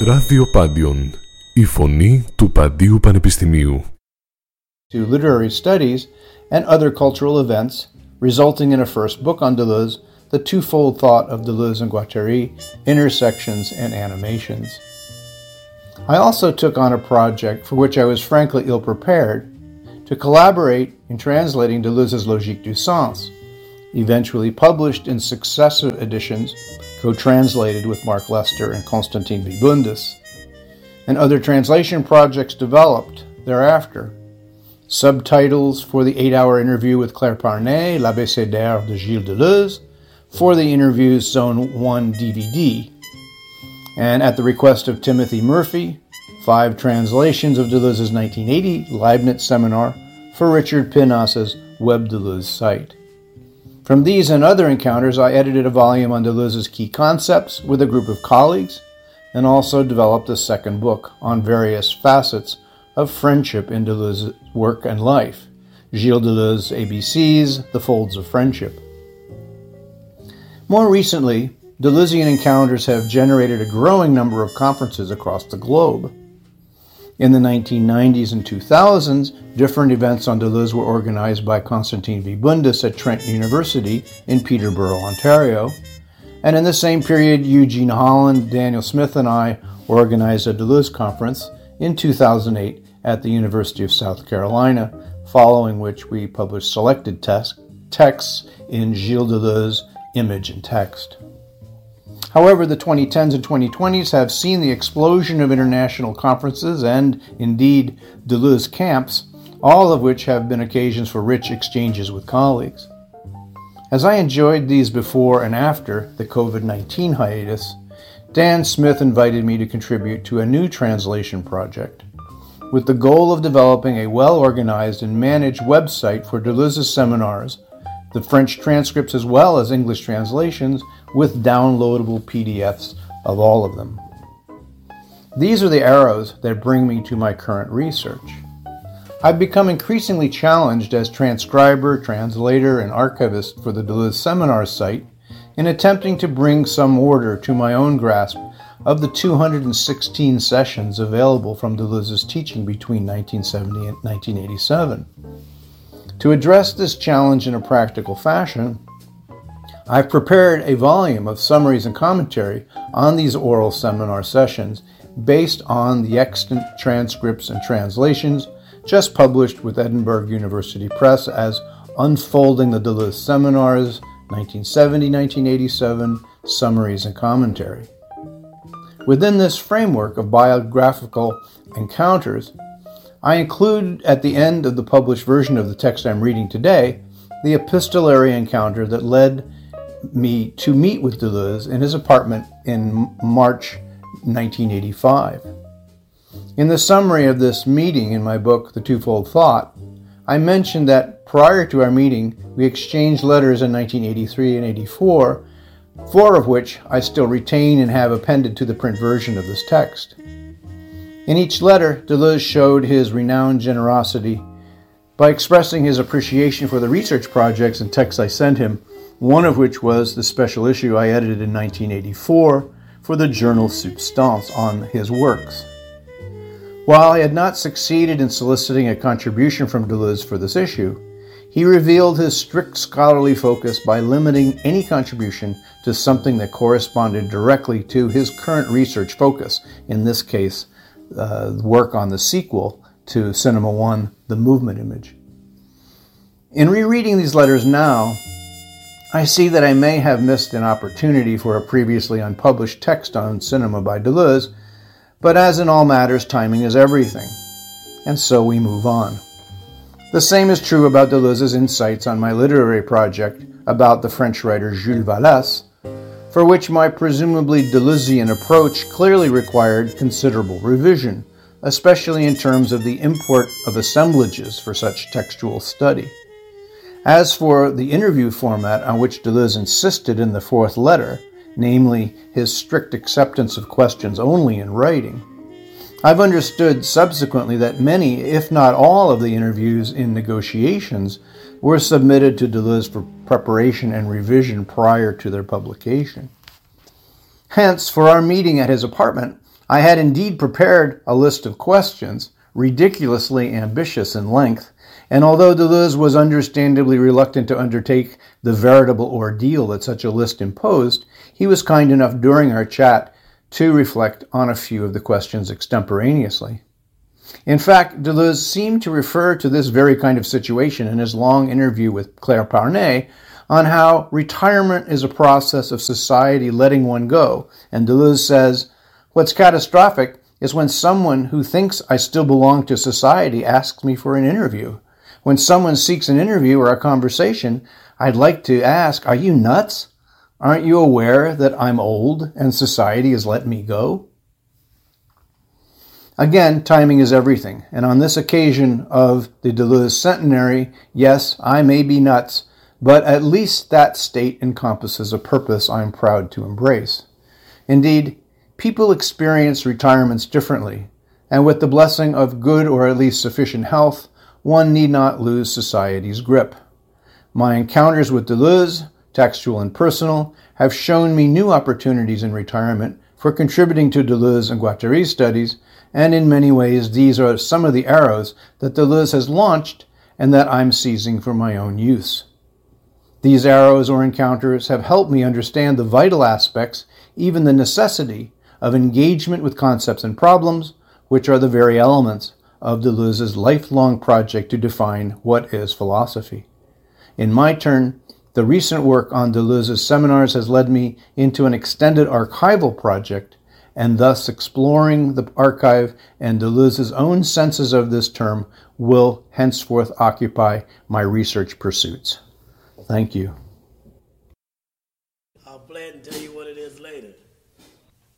Ράδιο Πάντιον, η φωνή του Παντίου Πανεπιστημίου. To literary studies and other cultural events, resulting in a first book on Deleuze, The Twofold Thought of Deleuze and Guattari, Intersections and Animations. I also took on a project for which I was frankly ill-prepared to collaborate in translating Deleuze's Logique du Sens, eventually published in successive editions, co-translated with Mark Lester and Constantin Vibundis, and other translation projects developed thereafter. Subtitles for the 8-hour interview with Claire Parnet, L'Abécédaire de Gilles Deleuze, for the Interviews Zone 1 DVD, and at the request of Timothy Murphy, 5 translations of Deleuze's 1980 Leibniz seminar for Richard Pinas's Web Deleuze site. From these and other encounters, I edited a volume on Deleuze's key concepts with a group of colleagues, and also developed a second book on various facets of friendship in Deleuze's work and life, Gilles Deleuze's ABCs, The Folds of Friendship. More recently, Deleuzean encounters have generated a growing number of conferences across the globe. In the 1990s and 2000s, different events on Deleuze were organized by Constantin Vibundis at Trent University in Peterborough, Ontario. And in the same period, Eugene Holland, Daniel Smith, and I organized a Deleuze conference in 2008 at the University of South Carolina, following which we published selected texts in Gilles Deleuze, Image and Text. However, the 2010s and 2020s have seen the explosion of international conferences and, indeed, Deleuze camps, all of which have been occasions for rich exchanges with colleagues. As I enjoyed these before and after the COVID-19 hiatus, Dan Smith invited me to contribute to a new translation project, with the goal of developing a well-organized and managed website for Deleuze's seminars, the French transcripts as well as English translations, with downloadable PDFs of all of them. These are the arrows that bring me to my current research. I've become increasingly challenged as transcriber, translator, and archivist for the Deleuze Seminars site in attempting to bring some order to my own grasp of the 216 sessions available from Deleuze's teaching between 1970 and 1987. To address this challenge in a practical fashion, I've prepared a volume of summaries and commentary on these oral seminar sessions based on the extant transcripts and translations just published with Edinburgh University Press as Unfolding the Deleuze Seminars, 1970-1987, Summaries and Commentary. Within this framework of biographical encounters, I include at the end of the published version of the text I'm reading today the epistolary encounter that led me to meet with Deleuze in his apartment in March 1985. In the summary of this meeting in my book, The Twofold Thought, I mentioned that prior to our meeting, we exchanged letters in 1983 and 84, 4 of which I still retain and have appended to the print version of this text. In each letter, Deleuze showed his renowned generosity by expressing his appreciation for the research projects and texts I sent him, one of which was the special issue I edited in 1984 for the journal Substance on his works. While I had not succeeded in soliciting a contribution from Deleuze for this issue, he revealed his strict scholarly focus by limiting any contribution to something that corresponded directly to his current research focus, in this case, work on the sequel to Cinema One, The Movement Image. In rereading these letters now, I see that I may have missed an opportunity for a previously unpublished text on cinema by Deleuze, but as in all matters, timing is everything, and so we move on. The same is true about Deleuze's insights on my literary project about the French writer Jules Vallès, for which my presumably Deleuzean approach clearly required considerable revision, especially in terms of the import of assemblages for such textual study. As for the interview format on which Deleuze insisted in the 4th letter, namely his strict acceptance of questions only in writing, I've understood subsequently that many, if not all, of the interviews in negotiations were submitted to Deleuze for preparation and revision prior to their publication. Hence, for our meeting at his apartment, I had indeed prepared a list of questions, ridiculously ambitious in length, and although Deleuze was understandably reluctant to undertake the veritable ordeal that such a list imposed, he was kind enough during our chat to reflect on a few of the questions extemporaneously. In fact, Deleuze seemed to refer to this very kind of situation in his long interview with Claire Parnet on how retirement is a process of society letting one go. And Deleuze says, "What's catastrophic is when someone who thinks I still belong to society asks me for an interview. When someone seeks an interview or a conversation, I'd like to ask, are you nuts? Aren't you aware that I'm old and society has let me go?" Again, timing is everything, and on this occasion of the Deleuze centenary, yes, I may be nuts, but at least that state encompasses a purpose I'm proud to embrace. Indeed, people experience retirements differently, and with the blessing of good or at least sufficient health, one need not lose society's grip. My encounters with Deleuze, textual and personal, have shown me new opportunities in retirement for contributing to Deleuze and Guattari studies, and in many ways these are some of the arrows that Deleuze has launched and that I'm seizing for my own use. These arrows or encounters have helped me understand the vital aspects, even the necessity, of engagement with concepts and problems, which are the very elements of Deleuze's lifelong project to define what is philosophy. In my turn, the recent work on Deleuze's seminars has led me into an extended archival project, and thus exploring the archive and Deleuze's own senses of this term will henceforth occupy my research pursuits. Thank you. I'll play it and tell you